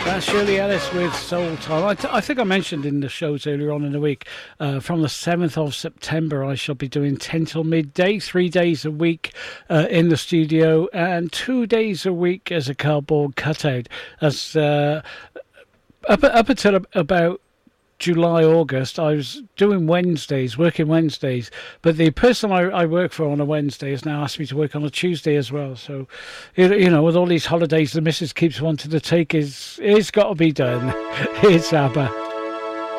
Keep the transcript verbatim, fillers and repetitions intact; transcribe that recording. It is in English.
That's Shirley Ellis with Soul Time. I, th- I think I mentioned in the shows earlier on in the week, uh, from the seventh of September, I shall be doing ten till midday, three days a week uh, in the studio and two days a week as a cardboard cutout. As uh, up, up until about July, August, I was doing Wednesdays, working Wednesdays, but the person I, I work for on a Wednesday has now asked me to work on a Tuesday as well. So, you, you know, with all these holidays the missus keeps wanting to take, is it's got to be done. It's ABBA.